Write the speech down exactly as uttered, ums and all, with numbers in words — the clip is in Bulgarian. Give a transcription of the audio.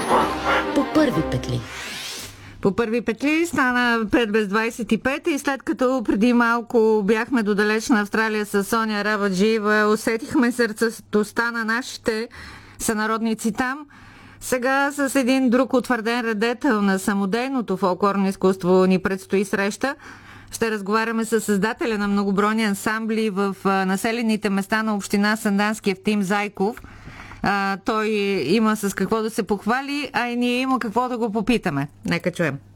По първи петли. По първи петли стана пет без двайсет и пет и след като преди малко бяхме до далечна Австралия с Соня Рабаджиева, усетихме сърцатостта на нашите сънародници там. Сега с един друг утвърден радетел на самодейното фолклорно изкуство ни предстои среща. Ще разговаряме с създателя на многобройни ансамбли в населените места на община Сандански, Евтим Зайков. А, той има с какво да се похвали, а и ние има какво да го попитаме. Нека чуем.